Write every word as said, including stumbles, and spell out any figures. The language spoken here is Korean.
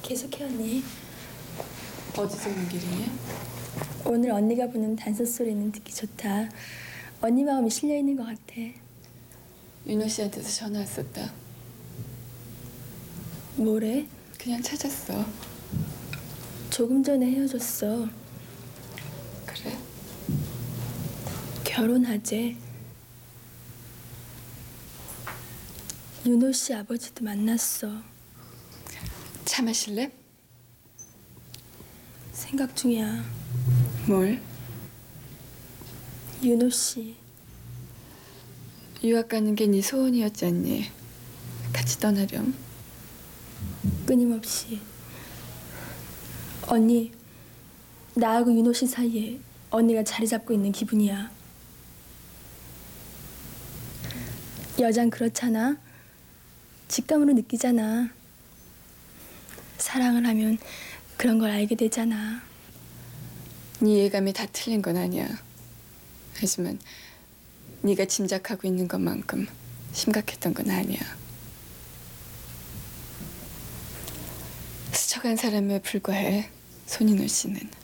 계속해 언니. 어디서 오는 길이니? 오늘 언니가 부는 단소 소리는 듣기 좋다. 언니 마음이 실려 있는 것 같아. 윤호 씨한테서 전화 왔었다. 뭐래? 그냥 찾았어. 조금 전에 헤어졌어. 그래? 결혼하재. 윤호 씨 아버지도 만났어. 차 마실래? 생각 중이야. 뭘? 윤호 씨. 유학 가는 게 네 소원이었잖니. 같이 떠나렴. 끊임없이. 언니, 나하고 윤호 씨 사이에 언니가 자리 잡고 있는 기분이야. 여잔 그렇잖아. 직감으로 느끼잖아. 사랑을 하면 그런 걸 알게 되잖아. 네 예감이 다 틀린 건 아니야. 하지만 네가 짐작하고 있는 것만큼 심각했던 건 아니야. 스쳐간 사람에 불과해, 손인호 씨는.